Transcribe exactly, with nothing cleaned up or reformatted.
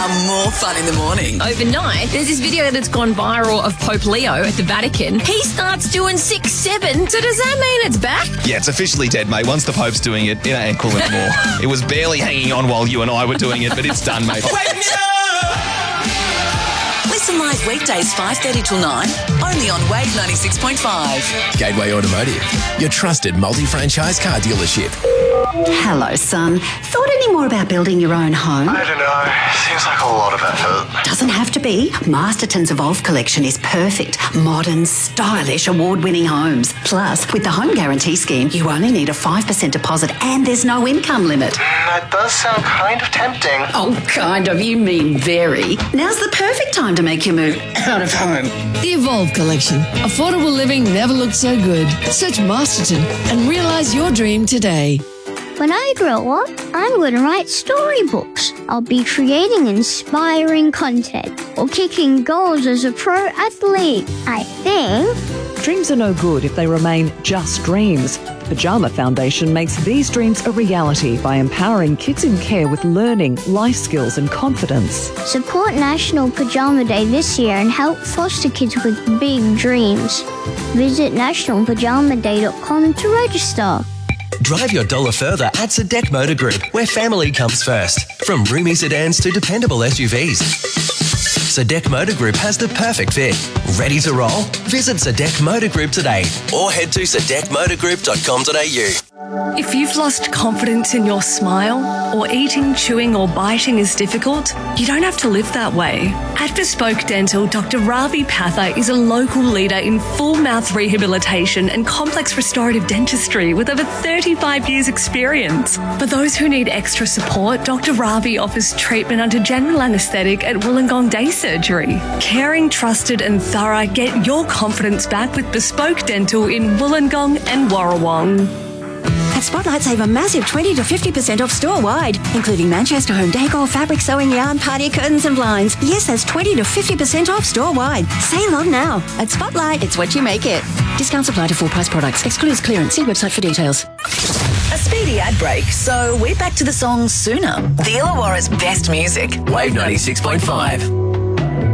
More fun in the morning. Overnight, there's this video that's gone viral of Pope Leo at the Vatican. He starts doing six seven. So does that mean it's back? Yeah, it's officially dead, mate. Once the Pope's doing it, it ain't cool anymore. It was barely hanging on while you and I were doing it, but it's done, mate. Wake me up! Listen live weekdays five thirty till nine, only on Wave ninety-six point five. Gateway Automotive, your trusted multi-franchise car dealership. Hello, son. Thought any more about building your own home? I don't know. Seems like a lot of effort. Doesn't have to be. Masterton's Evolve collection is perfect. Modern, stylish, award-winning homes. Plus, with the home guarantee scheme, you only need a five percent deposit and there's no income limit. That does sound kind of tempting. Oh, kind of. You mean very. Now's the perfect time to make your move out of home. The Evolve collection. Affordable living never looked so good. Search Masterton and realise your dream today. When I grow up, I'm going to write storybooks. I'll be creating inspiring content or kicking goals as a pro athlete, I think. Dreams are no good if they remain just dreams. Pyjama Foundation makes these dreams a reality by empowering kids in care with learning, life skills and confidence. Support National Pyjama Day this year and help foster kids with big dreams. Visit national pajama day dot com to register. Drive your dollar further at Sadek Motor Group, where family comes first. From roomy sedans to dependable S U Vs. Sadek Motor Group has the perfect fit. Ready to roll? Visit Sadek Motor Group today or head to sadek motor group dot com dot a u. If you've lost confidence in your smile, or eating, chewing or biting is difficult, you don't have to live that way. At Bespoke Dental, Doctor Ravi Patha is a local leader in full mouth rehabilitation and complex restorative dentistry with over thirty-five years experience. For those who need extra support, Doctor Ravi offers treatment under general anaesthetic at Wollongong Day Surgery. Caring, trusted and thorough, get your confidence back with Bespoke Dental in Wollongong and Warrawong. At Spotlight, save a massive twenty to fifty percent off store-wide, including Manchester home decor, fabric sewing yarn, party curtains and blinds. Yes, that's twenty to fifty percent off store-wide. Sale on now. At Spotlight, it's what you make it. Discounts apply to full-price products. Excludes clearance. See website for details. A speedy ad break, so we're back to the song sooner. The Illawarra's best music. Wave ninety-six point five.